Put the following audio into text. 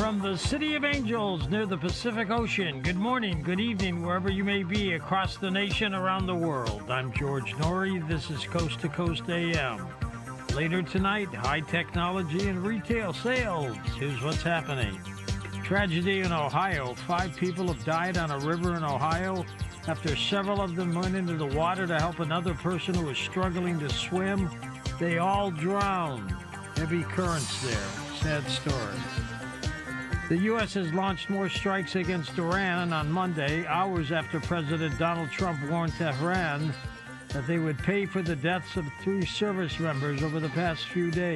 From the City of Angels near the Pacific Ocean, good morning, good evening, wherever you may be across the nation, around the world. I'm George Norrie. This is Coast to Coast AM. Later tonight, high technology and retail sales. Here's what's happening. Tragedy in Ohio. 5 people have died on a river in Ohio after several of them went into the water to help another person who was struggling to swim. They all drowned. Heavy currents there. Sad story. The U.S. has launched more strikes against Iran on Monday, hours after President Donald Trump warned Tehran that they would pay for the deaths of 3 service members over the past few days.